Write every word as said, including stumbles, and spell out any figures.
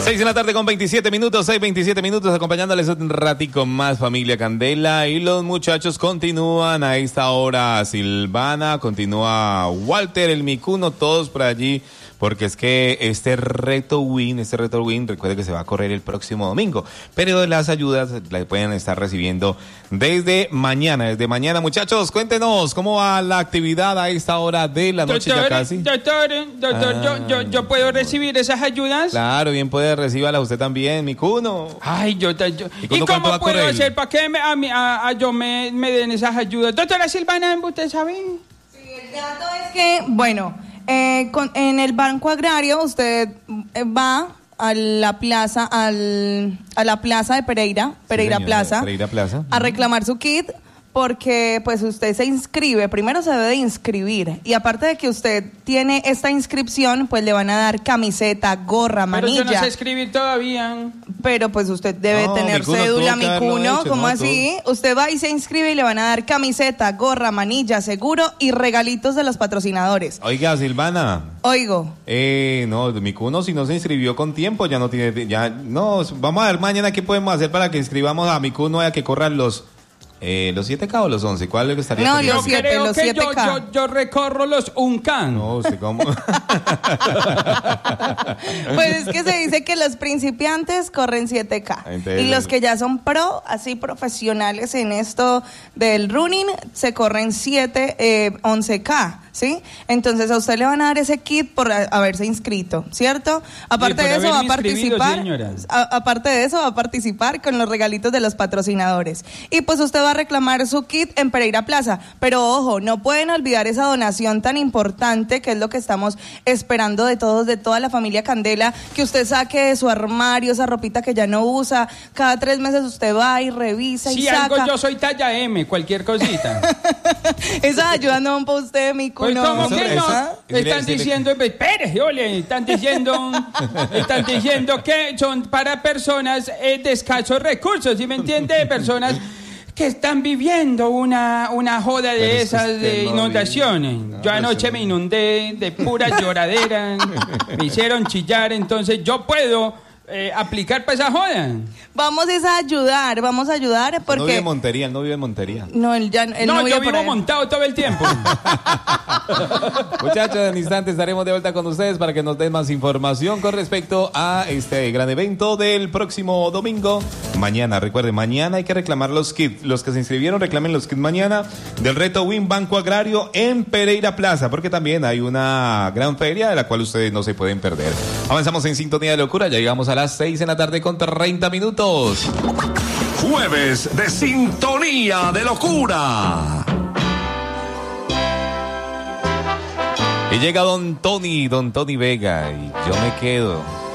seis de la tarde con veintisiete minutos, seis, veintisiete minutos, acompañándoles un ratico más, familia Candela. Y los muchachos continúan a esta hora. Silvana, continúa Walter, el Micuno, todos por allí. Porque es que este reto Win, este reto Win, recuerde que se va a correr el próximo domingo. Pero las ayudas las pueden estar recibiendo desde mañana. Desde mañana, muchachos, cuéntenos cómo va la actividad a esta hora de la noche doctor, ya casi. Doctor, doctor, ah. yo, yo, yo puedo recibir esas ayudas. Claro, bien puede recibirlas usted también, Micuno. Ay, yo, yo. ¿Y, ¿Y cómo puedo hacer para que me, a, mí, a, a yo me, me den esas ayudas? Doctora Silvana, ¿usted sabe? Sí, el dato es que, bueno... Eh, con, en el Banco Agrario usted eh, va a la plaza al, a la plaza de Pereira, Pereira, sí, Plaza, Pereira Plaza, a reclamar su kit, porque pues usted se inscribe, primero se debe de inscribir, y aparte de que usted tiene esta inscripción, pues le van a dar camiseta, gorra, manilla. Pero yo no sé escribir todavía. Pero pues usted debe no, tener Micuno, cédula, Micuno, ¿cómo no, así? Tú. Usted va y se inscribe y le van a dar camiseta, gorra, manilla, seguro y regalitos de los patrocinadores. Oiga, Silvana. Oigo. Eh, no, Micuno, si no se inscribió con tiempo, ya no tiene, ya, no, vamos a ver mañana qué podemos hacer para que inscribamos a Micuno y a que corran los... Eh, ¿Los siete K o los once? ¿Cuál es que estaría? No, los siete, los siete K. Yo, yo, yo recorro los un K. No, ¿usted cómo? Pues es que se dice que los principiantes corren siete K. Entonces, y los que ya son pro, así profesionales en esto del running, se corren siete, eh, once K. ¿Sí? Entonces a usted le van a dar ese kit por haberse inscrito, ¿cierto? Aparte de eso va a participar, a, aparte de eso va a participar con los regalitos de los patrocinadores. Y pues usted va a reclamar su kit en Pereira Plaza, pero ojo, no pueden olvidar esa donación tan importante que es lo que estamos esperando de todos, de toda la familia Candela, que usted saque de su armario esa ropita que ya no usa, cada tres meses usted va y revisa si y saca. Si algo yo soy talla M, cualquier cosita. Esa ayuda no para usted, mi culo. Pues ¿cómo que no? Están diciendo, espere, ole, están diciendo, están diciendo que son para personas eh, de escasos recursos, ¿sí me entiende? Personas que están viviendo una, una joda de pero esas de inundaciones. No, yo anoche me inundé de pura lloradera, me hicieron chillar, entonces yo puedo eh, aplicar para esa joda. Vamos a ayudar, vamos a ayudar porque... No vive en Montería, él no vive en Montería. No, él ya él no, no yo vive vivo por montado todo el tiempo. Muchachos, en instantes estaremos de vuelta con ustedes para que nos den más información con respecto a este gran evento del próximo domingo. Mañana, recuerden, mañana hay que reclamar los kits. Los que se inscribieron, reclamen los kits mañana del reto Win Banco Agrario en Pereira Plaza, porque también hay una gran feria de la cual ustedes no se pueden perder. Avanzamos en Sintonía de Locura, ya llegamos a las seis de la tarde con treinta minutos. Jueves de Sintonía de Locura. Y llega Don Tony, Don Tony Vega, y yo me quedo.